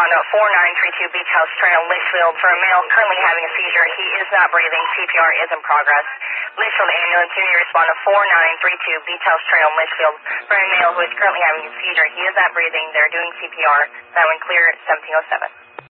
respond to 4932 Beach House Trail, Litchfield, for a male currently having a seizure. He is not breathing. CPR is in progress. Litchfield Ambulance, unit respond to 4932 Beach House Trail, Litchfield, for a male who is currently having a seizure. He is not breathing. They're doing CPR. That one clear, 1707.